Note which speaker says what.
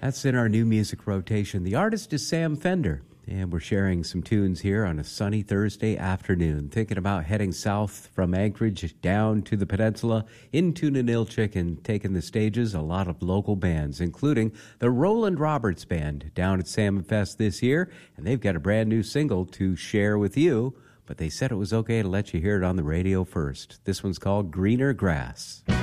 Speaker 1: That's in our new music rotation. The artist is Sam Fender, and we're sharing some tunes here on a sunny Thursday afternoon, thinking about heading south from Anchorage down to the peninsula, into Ninilchik, and taking the stages. A lot of local bands, including the Roland Roberts Band down at Salmon Fest this year, and they've got a brand new single to share with you, but they said it was okay to let you hear it on the radio first. This one's called Greener Grass.